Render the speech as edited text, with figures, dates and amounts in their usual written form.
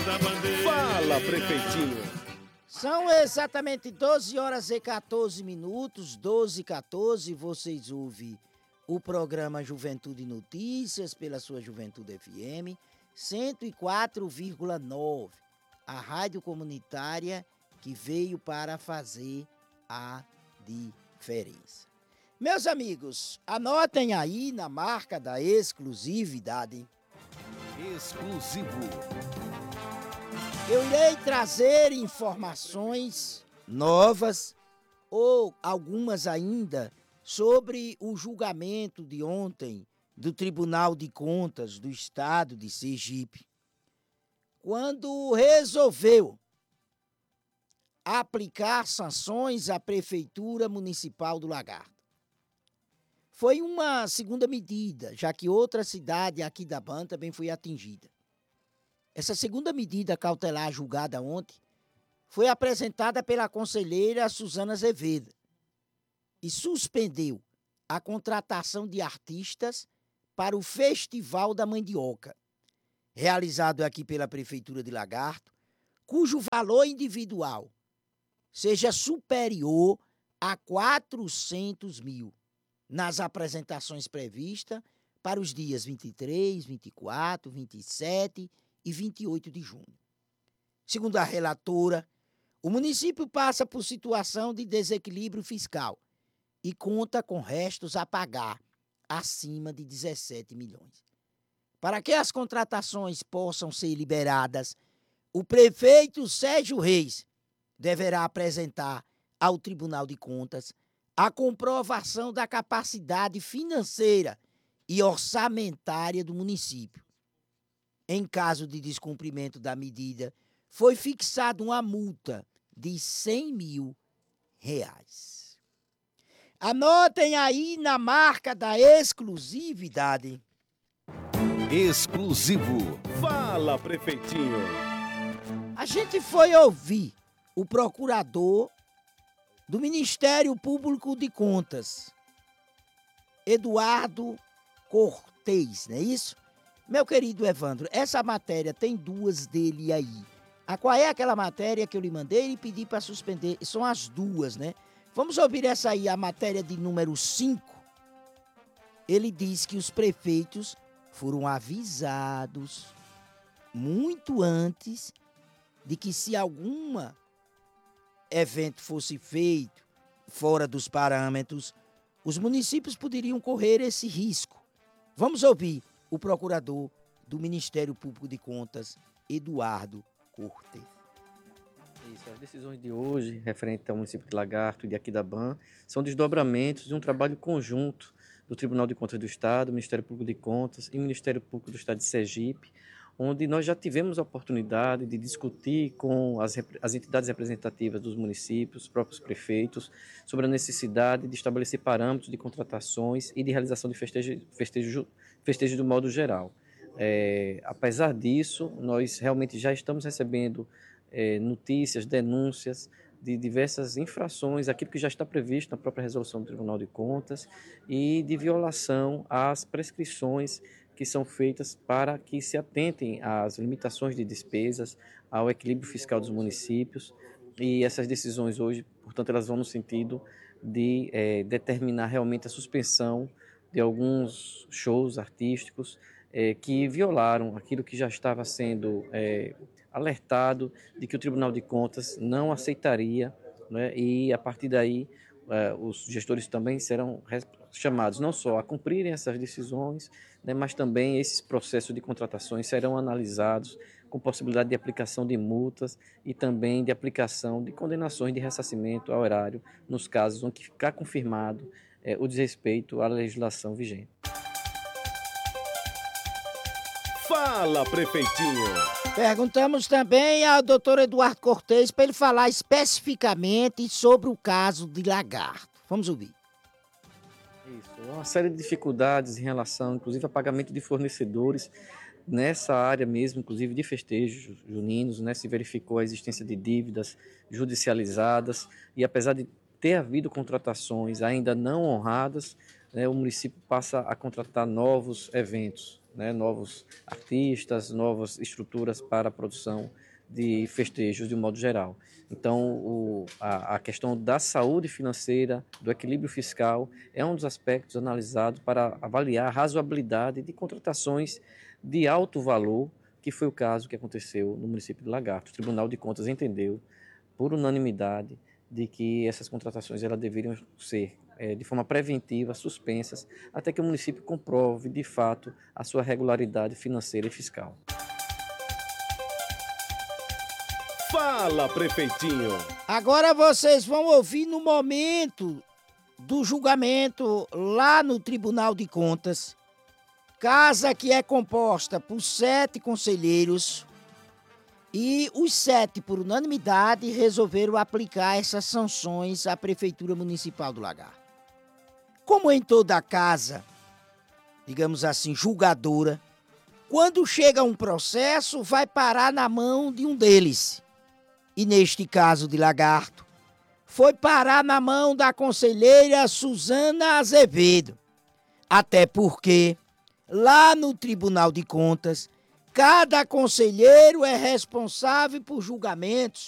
Fala, prefeitinho. São exatamente 12 horas e 14 minutos, 12 e 14, vocês ouvem o programa Juventude Notícias pela sua Juventude FM 104,9, a rádio comunitária que veio para fazer a diferença. Meus amigos, anotem aí na marca da exclusividade. Exclusivo. Eu irei trazer informações novas ou algumas ainda sobre o julgamento de ontem do Tribunal de Contas do Estado de Sergipe, quando resolveu aplicar sanções à Prefeitura Municipal do Lagarto. Foi uma segunda medida, já que outra cidade aqui da Banda também foi atingida. Essa segunda medida cautelar julgada ontem foi apresentada pela conselheira Suzana Azevedo e suspendeu a contratação de artistas para o Festival da Mandioca, realizado aqui pela Prefeitura de Lagarto, cujo valor individual seja superior a 400 mil nas apresentações previstas para os dias 23, 24, 27 e 28 de junho. Segundo a relatora, o município passa por situação de desequilíbrio fiscal e conta com restos a pagar acima de 17 milhões. Para que as contratações possam ser liberadas, o prefeito Sérgio Reis deverá apresentar ao Tribunal de Contas a comprovação da capacidade financeira e orçamentária do município. Em caso de descumprimento da medida, foi fixada uma multa de 100 mil reais. Anotem aí na marca da exclusividade. Exclusivo. Fala, prefeitinho. A gente foi ouvir o procurador do Ministério Público de Contas, Eduardo Cortez, não é isso? Meu querido Evandro, essa matéria tem duas dele aí. Qual é aquela matéria que eu lhe mandei e pedi para suspender? São as duas, né? Vamos ouvir essa aí, a matéria de número 5. Ele diz que os prefeitos foram avisados muito antes de que, se algum evento fosse feito fora dos parâmetros, os municípios poderiam correr esse risco. Vamos ouvir o procurador do Ministério Público de Contas, Eduardo Cortez. Isso, as decisões de hoje, referente ao município de Lagarto e de Aquidabã, são desdobramentos de um trabalho conjunto do Tribunal de Contas do Estado, Ministério Público de Contas e Ministério Público do Estado de Sergipe, onde nós já tivemos a oportunidade de discutir com as entidades representativas dos municípios, os próprios prefeitos, sobre a necessidade de estabelecer parâmetros de contratações e de realização de festejos do modo geral. Apesar disso, nós realmente já estamos recebendo notícias, denúncias de diversas infrações, aquilo que já está previsto na própria resolução do Tribunal de Contas, e de violação às prescrições que são feitas para que se atentem às limitações de despesas, ao equilíbrio fiscal dos municípios. E essas decisões hoje, portanto, elas vão no sentido de determinar realmente a suspensão de alguns shows artísticos que violaram aquilo que já estava sendo alertado de que o Tribunal de Contas não aceitaria, né? E a partir daí os gestores também serão chamados não só a cumprirem essas decisões, né, mas também esses processos de contratações serão analisados com possibilidade de aplicação de multas e também de aplicação de condenações de ressarcimento ao erário nos casos onde ficar confirmado o desrespeito à legislação vigente. Fala, prefeitinho. Perguntamos também ao doutor Eduardo Cortez para ele falar especificamente sobre o caso de Lagarto. Vamos ouvir. Isso, uma série de dificuldades em relação, inclusive, a pagamento de fornecedores nessa área mesmo, inclusive de festejos juninos, né? Se verificou a existência de dívidas judicializadas e, apesar de ter havido contratações ainda não honradas, né, o município passa a contratar novos eventos né, novos artistas, novas estruturas para a produção de festejos de um modo geral. Então, a questão da saúde financeira, do equilíbrio fiscal, é um dos aspectos analisados para avaliar a razoabilidade de contratações de alto valor, que foi o caso que aconteceu no município de Lagarto. O Tribunal de Contas entendeu, por unanimidade, de que essas contratações elas deveriam ser de forma preventiva, suspensas, até que o município comprove, de fato, a sua regularidade financeira e fiscal. Fala, prefeitinho. Agora vocês vão ouvir no momento do julgamento lá no Tribunal de Contas, casa que é composta por 7 conselheiros e os 7, por unanimidade, resolveram aplicar essas sanções à Prefeitura Municipal do Lagarto. Como em toda casa, digamos assim, julgadora, quando chega um processo, vai parar na mão de um deles. E neste caso de Lagarto, foi parar na mão da conselheira Suzana Azevedo. Até porque, lá no Tribunal de Contas, cada conselheiro é responsável por julgamentos